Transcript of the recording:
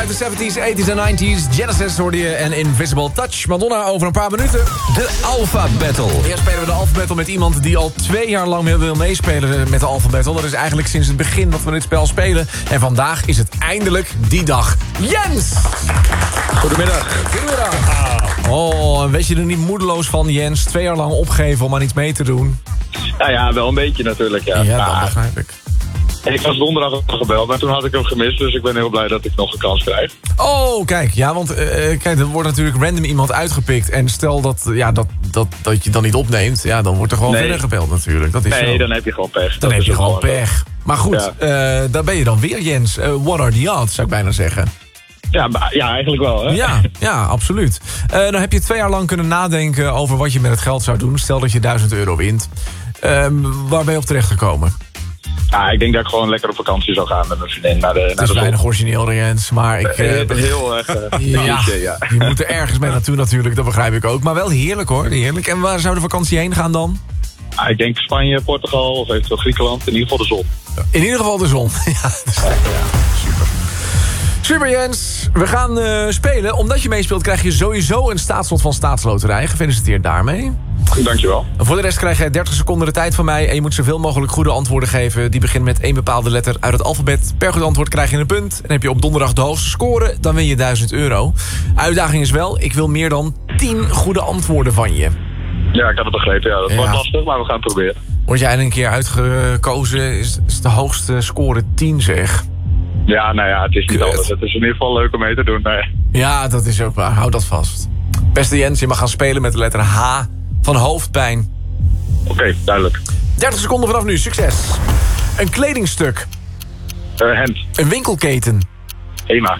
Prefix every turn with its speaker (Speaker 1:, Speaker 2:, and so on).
Speaker 1: uit de 70s, 80s en 90s. Genesis hoorde je en Invisible Touch. Madonna over een paar minuten.
Speaker 2: De Alpha Battle.
Speaker 1: Eerst spelen we de Alpha Battle met iemand die al 2 jaar lang wil meespelen met de Alpha Battle. Dat is eigenlijk sinds het begin dat we dit spel spelen. En vandaag is het eindelijk die dag. Jens!
Speaker 3: Goedemiddag.
Speaker 1: Oh, en weet je er niet moedeloos van, Jens? 2 jaar lang opgeven om aan iets mee te doen.
Speaker 3: Nou ja, wel een beetje natuurlijk, ja.
Speaker 1: Ja, dat begrijp ik.
Speaker 3: Ik was donderdag al gebeld, maar toen had ik hem gemist. Dus ik ben heel blij dat ik nog een kans krijg.
Speaker 1: Oh, kijk. Ja, want kijk, er wordt natuurlijk random iemand uitgepikt. En stel dat je dan niet opneemt, ja, dan wordt er gewoon verder gebeld natuurlijk. Dat is
Speaker 3: Nee,
Speaker 1: zo.
Speaker 3: dan heb je gewoon pech.
Speaker 1: Dan heb je gewoon pech. Maar goed, daar ben je dan weer, Jens. What are the odds, zou ik bijna zeggen.
Speaker 3: Ja, eigenlijk wel, hè?
Speaker 1: Ja, absoluut. Dan heb je 2 jaar lang kunnen nadenken over wat je met het geld zou doen. Stel dat je €1000 wint. Waar ben je op terechtgekomen?
Speaker 3: Ik denk dat ik gewoon lekker op vakantie zou gaan met mijn vriendin naar de
Speaker 1: Dat is weinig origineel, Jens, maar ik...
Speaker 3: heel erg cliché, ja.
Speaker 1: Je moet er ergens mee naartoe natuurlijk, dat begrijp ik ook. Maar wel heerlijk hoor, heerlijk. En waar zou de vakantie heen gaan dan?
Speaker 3: Ik denk Spanje, Portugal of eventueel Griekenland. In ieder geval de zon.
Speaker 1: In ieder geval de zon. Super. Super Jens, we gaan spelen. Omdat je meespeelt krijg je sowieso een staatslot van Staatsloterij. Gefeliciteerd daarmee.
Speaker 3: Dankjewel.
Speaker 1: Voor de rest krijg je 30 seconden de tijd van mij. En je moet zoveel mogelijk goede antwoorden geven. Die beginnen met 1 bepaalde letter uit het alfabet. Per goed antwoord krijg je een punt. En heb je op donderdag de hoogste score, dan win je €1000. Uitdaging is wel, ik wil meer dan 10 goede antwoorden van je.
Speaker 3: Ja, ik had het begrepen. Ja, dat wordt lastig, maar we gaan het proberen.
Speaker 1: Word jij een keer uitgekozen, is de hoogste score 10 zeg.
Speaker 3: Ja, nou ja, het is niet anders. Het is in ieder geval leuk om mee te doen. Nee.
Speaker 1: Ja, dat is ook waar. Hou dat vast. Beste Jens, je mag gaan spelen met de letter H van hoofdpijn.
Speaker 3: Oké, duidelijk.
Speaker 1: 30 seconden vanaf nu, succes. Een kledingstuk.
Speaker 3: Hemd.
Speaker 1: Een winkelketen.
Speaker 3: Hema.